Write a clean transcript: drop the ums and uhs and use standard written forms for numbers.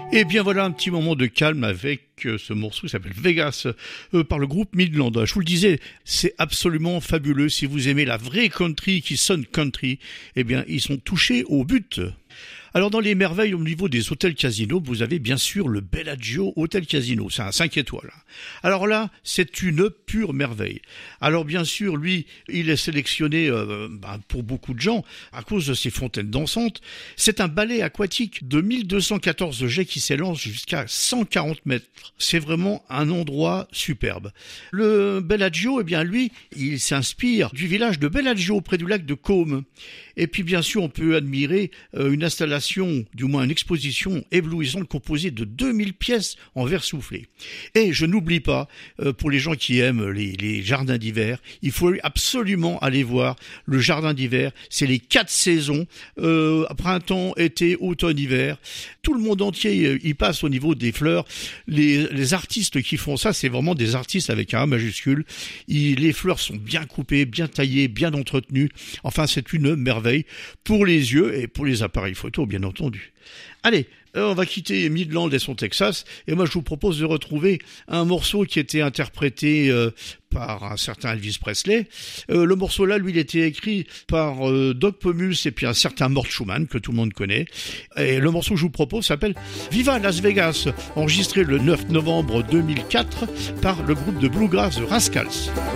Et bien voilà un petit moment de calme avec ce morceau qui s'appelle Vegas par le groupe Midland. Je vous le disais, c'est absolument fabuleux. Si vous aimez la vraie country qui sonne country, eh bien ils sont touchés au but. Alors dans les merveilles au niveau des hôtels casinos, vous avez bien sûr le Bellagio Hôtel Casino, c'est un 5 étoiles. Alors là, c'est une pure merveille. Alors bien sûr, lui, il est sélectionné pour beaucoup de gens à cause de ses fontaines dansantes. C'est un ballet aquatique de 1214 jets qui s'élance jusqu'à 140 mètres. C'est vraiment un endroit superbe. Le Bellagio, eh bien lui, il s'inspire du village de Bellagio près du lac de Côme. Et puis bien sûr, on peut admirer une installation, du moins une exposition éblouissante composée de 2000 pièces en verre soufflé. Et je n'oublie pas, pour les gens qui aiment les jardins d'hiver, il faut absolument aller voir le jardin d'hiver. C'est les 4 saisons, printemps, été, automne, hiver. Tout le monde entier y passe au niveau des fleurs. Les artistes qui font ça, c'est vraiment des artistes avec un A majuscule. Les fleurs sont bien coupées, bien taillées, bien entretenues. Enfin, c'est une merveille pour les yeux et pour les appareils photo, bien entendu. Allez, on va quitter Midland et son Texas, et moi je vous propose de retrouver un morceau qui était interprété par un certain Elvis Presley. Le morceau là, lui, il était écrit par Doc Pomus et puis un certain Mort Schumann, que tout le monde connaît. Et le morceau que je vous propose s'appelle Viva Las Vegas, enregistré le 9 novembre 2004 par le groupe de bluegrass The Rascals.